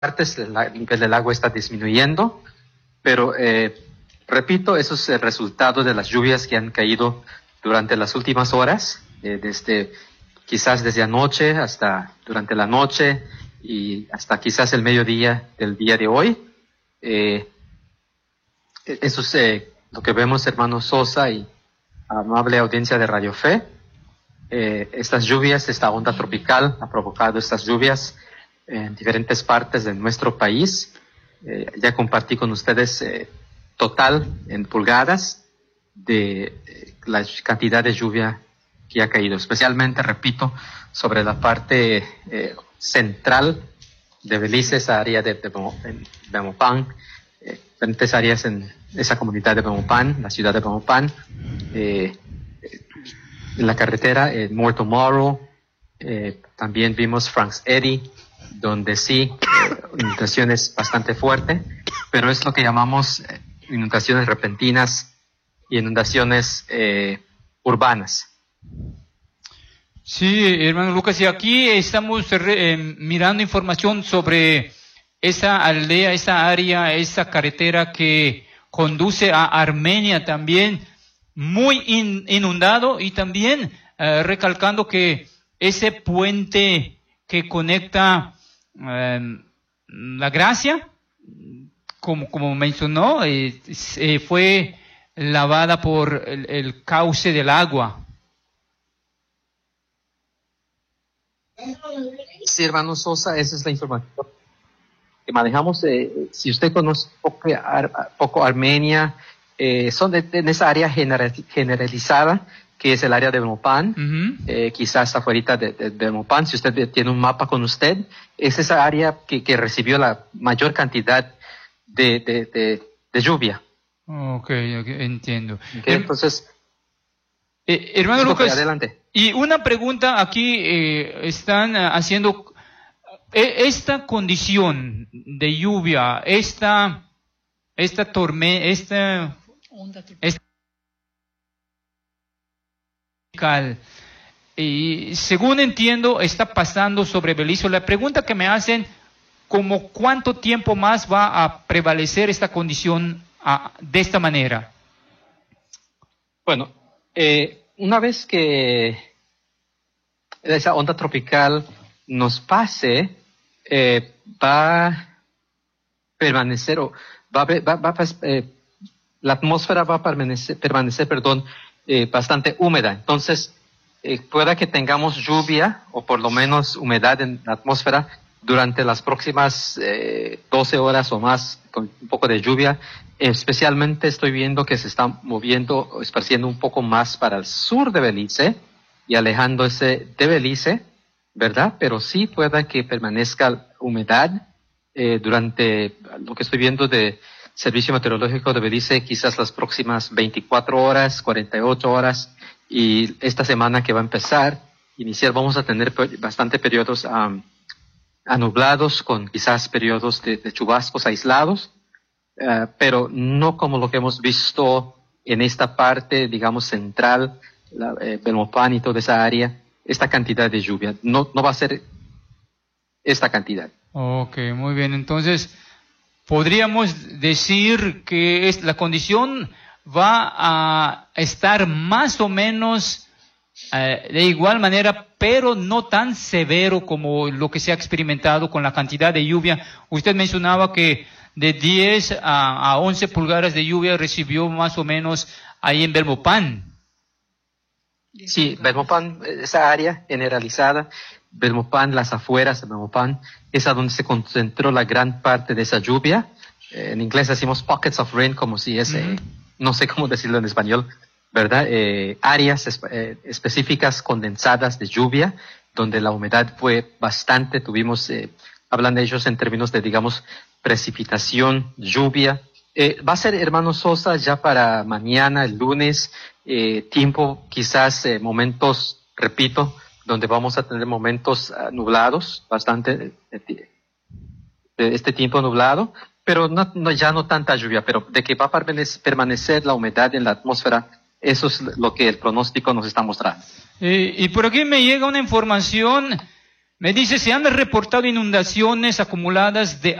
partes el nivel del agua está disminuyendo, pero repito, eso es el resultado de las lluvias que han caído durante las últimas horas, quizás desde anoche hasta durante la noche y hasta quizás el mediodía del día de hoy. Eso es lo que vemos, hermano Sosa y amable audiencia de Radio Fe. Estas lluvias, esta onda tropical ha provocado estas lluvias en diferentes partes de nuestro país. Ya compartí con ustedes total en pulgadas de la cantidad de lluvia que ha caído, especialmente, repito, sobre la parte central de Belice, esa área de Belmopan, diferentes áreas en esa comunidad de Belmopan, la ciudad de Belmopan, en la carretera, Morto Moro, también vimos Franks Eddy, donde sí, inundaciones bastante fuertes, pero es lo que llamamos inundaciones repentinas y inundaciones urbanas. Sí, hermano Lucas, y aquí estamos mirando información sobre esa aldea, esa área, esa carretera que conduce a Armenia también, muy inundado, y también recalcando que ese puente que conecta La Gracia, como mencionó, fue lavada por el cauce del agua. Sí, hermano Sosa, esa es la información que manejamos. Si usted conoce poco Armenia, son en esa área generalizada, que es el área de Belmopan, quizás afuera de Belmopan. Si usted tiene un mapa con usted, es esa área que recibió la mayor cantidad de lluvia. Okay, entiendo. Okay, entonces, hermano Lucas, adelante. Y una pregunta aquí, están haciendo, esta condición de lluvia, esta tormenta, y según entiendo, está pasando sobre Belice. La pregunta que me hacen, ¿como cuánto tiempo más va a prevalecer esta condición de esta manera? Bueno, una vez que esa onda tropical nos pase, va a permanecer, la atmósfera va a permanecer, bastante húmeda. Entonces, pueda que tengamos lluvia o por lo menos humedad en la atmósfera durante las próximas 12 horas o más, con un poco de lluvia. Especialmente estoy viendo que se está moviendo, esparciendo un poco más para el sur de Belice y alejándose de Belice, ¿verdad? Pero sí pueda que permanezca humedad durante lo que estoy viendo de Servicio Meteorológico de Belice, quizás las próximas 24 horas, 48 horas, y esta semana que va a iniciar, vamos a tener bastante periodos anublados, con quizás periodos de chubascos aislados, pero no como lo que hemos visto en esta parte, digamos, central, Belmopan y toda esa área, esta cantidad de lluvia. No va a ser esta cantidad. Ok, muy bien. Entonces, podríamos decir que la condición va a estar más o menos de igual manera, pero no tan severo como lo que se ha experimentado con la cantidad de lluvia. Usted mencionaba que de 10 a 11 pulgadas de lluvia recibió más o menos ahí en Belmopan. Sí, Belmopan, esa área generalizada, Belmopan, las afueras de Belmopan, es a donde se concentró la gran parte de esa lluvia. En inglés decimos pockets of rain, como si es, no sé cómo decirlo en español, ¿verdad? Áreas específicas condensadas de lluvia, donde la humedad fue bastante. Tuvimos, hablan de ellos en términos de, digamos, precipitación, lluvia. Va a ser, hermano Sosa, ya para mañana, el lunes, tiempo, quizás momentos, repito, donde vamos a tener momentos nublados, bastante de este tiempo nublado, pero ya no tanta lluvia, pero de que va a permanecer la humedad en la atmósfera, eso es lo que el pronóstico nos está mostrando. Y por aquí me llega una información Me dice, se han reportado inundaciones acumuladas de